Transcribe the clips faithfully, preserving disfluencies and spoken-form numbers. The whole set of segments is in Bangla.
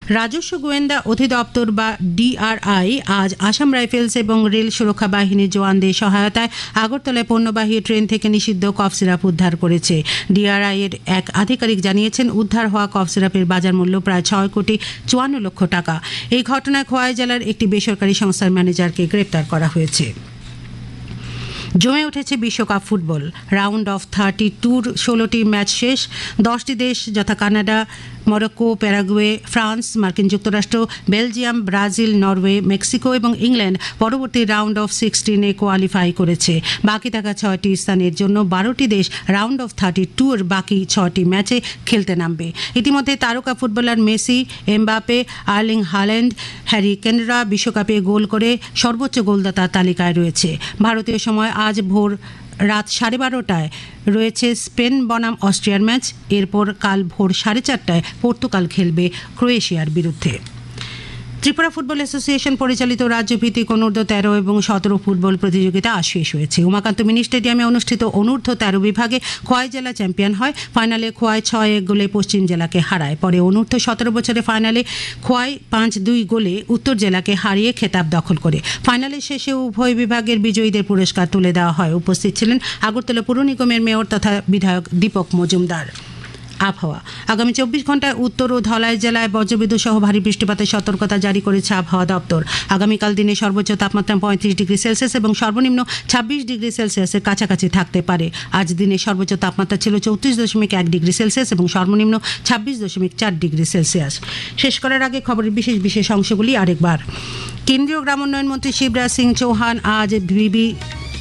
রাজস্ব গোয়েন্দা অধিদপ্তর বা ডিআরআই আজ আসাম রাইফেলস এবং রেল সুরক্ষা বাহিনীর জওয়ানদের সহায়তায় আগরতলায় পণ্যবাহী ট্রেন থেকে নিষিদ্ধ কফ সিরাপ উদ্ধার করেছে। ডিআরআই এর এক আধিকারিক জানিয়েছেন, উদ্ধার হওয়া কফ সিরাপের বাজার মূল্য প্রায় ছয় কোটি চুয়ান্ন লক্ষ টাকা। এই ঘটনায় খোয়াই জেলার একটি বেসরকারি সংস্থার ম্যানেজারকে গ্রেপ্তার করা হয়েছে। জমে উঠেছে বিশ্বকাপ ফুটবল। রাউন্ড অফ থার্টি টুর ষোলোটি ম্যাচ শেষ। দশটি দেশ যথা কানাডা, মরক্কো, প্যারাগুয়ে, ফ্রান্স, মার্কিন যুক্তরাষ্ট্র, বেলজিয়াম, ব্রাজিল, নরওয়ে, মেক্সিকো এবং ইংল্যান্ড পরবর্তী রাউন্ড অফ সিক্সটিনে কোয়ালিফাই করেছে। বাকি থাকা ছয়টি স্থানের জন্য বারোটি দেশ রাউন্ড অফ থার্টি টুর বাকি ছয়টি ম্যাচে খেলতে নামবে। ইতিমধ্যে তারকা footballer Messi, Mbappe, Erling Haaland, Harry কেনরা বিশ্বকাপে গোল করে সর্বোচ্চ গোলদাতার তালিকায় রয়েছে। ভারতীয় সময় আজ ভোর রাত সাড়ে বারোটায় রয়েছে স্পেন বনাম অস্ট্রিয়ার ম্যাচ। এরপর কাল ভোর সাড়ে চারটায় পর্তুগাল খেলবে ক্রোয়েশিয়ার বিরুদ্ধে। ত্রিপুরা ফুটবল অ্যাসোসিয়েশন পরিচালিত রাজ্যভিত্তিক অনূর্ধ্ব তেরো এবং সতেরো ফুটবল প্রতিযোগিতা আজ শেষ হয়েছে। উমাকান্ত মিনি স্টেডিয়ামে অনুষ্ঠিত অনূর্ধ্ব তেরো বিভাগে খোয়াই জেলা চ্যাম্পিয়ন হয়। ফাইনালে খোয়াই ছয় এক গোলে পশ্চিম জেলাকে হারায়। পরে অনূর্ধ্ব সতেরো বছরের ফাইনালে খোয়াই পাঁচ দুই গোলে উত্তর জেলাকে হারিয়ে খেতাব দখল করে। ফাইনালের শেষে উভয় বিভাগের বিজয়ীদের পুরস্কার তুলে দেওয়া হয়। উপস্থিত ছিলেন আগরতলা পুর নিগমের মেয়র তথা বিধায়ক দীপক মজুমদার। আবহাওয়া, আগামী চব্বিশ ঘন্টায় উত্তর ও ধলাই জেলায় বজ্রবিদ্যুৎ সহ ভারী বৃষ্টিপাতের সতর্কতা জারি করেছে আবহাওয়া দপ্তর। আগামীকাল দিনে সর্বোচ্চ তাপমাত্রা পঁয়ত্রিশ ডিগ্রি সেলসিয়াস এবং সর্বনিম্ন ছাব্বিশ ডিগ্রি সেলসিয়াসের কাছাকাছি থাকতে পারে। আজ দিনে সর্বোচ্চ তাপমাত্রা ছিল চৌত্রিশ দশমিক এক ডিগ্রি সেলসিয়াস এবং সর্বনিম্ন ছাব্বিশ দশমিক চার ডিগ্রি সেলসিয়াস। শেষ করার আগে খবরের বিশেষ বিশেষ অংশগুলি আরেকবার। কেন্দ্রীয় গ্রামোন্নয়ন মন্ত্রী শিবরাজ সিং চৌহান আজ বিবি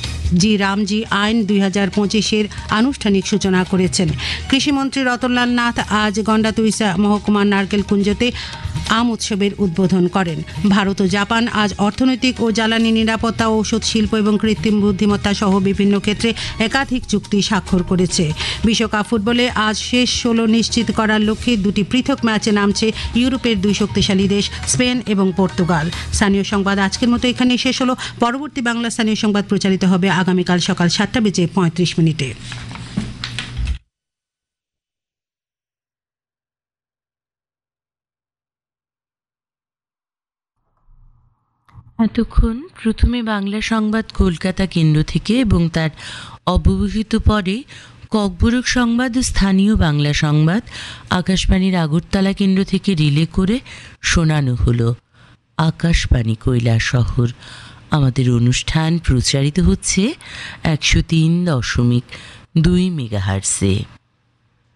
জি রামজি আইন দুই হাজার পঁচিশের আনুষ্ঠানিক সূচনা করেছেন। কৃষিমন্ত্রী রতনলাল নাথ আজ গন্ডাতুইসা মহকুমার নারকেল কুঞ্জতে আম উৎসবের উদ্বোধন করেন। ভারত ও জাপান আজ অর্থনৈতিক ও জ্বালানি নিরাপত্তা, ঔষধ শিল্প এবং কৃত্রিম বুদ্ধিমত্তা সহ বিভিন্ন ক্ষেত্রে একাধিক চুক্তি স্বাক্ষর করেছে। বিশ্বকাপ ফুটবলে আজ শেষ ষোলো নিশ্চিত করার লক্ষ্যে দুটি পৃথক ম্যাচে নামছে ইউরোপের দুই শক্তিশালী দেশ স্পেন এবং পর্তুগাল। স্থানীয় সংবাদ আজকের মতো এখানে শেষ হলো। পরবর্তী বাংলা স্থানীয় সংবাদ প্রচারিত হবে আগামীকাল সকাল সাতটা বেজে পঁয়ত্রিশ মিনিটে। এতক্ষণ প্রথমে বাংলা সংবাদ কলকাতা কেন্দ্র থেকে এবং তার অব্যবহিত পরে ককবরক সংবাদ ও স্থানীয় বাংলা সংবাদ আকাশবাণীর আগরতলা কেন্দ্র থেকে রিলে করে শোনানো হলো। আকাশবাণী কৈলাসহর। আমাদের অনুষ্ঠান প্রচারিত হচ্ছে একশো তিন দশমিক দুই মেগাহার্টজে।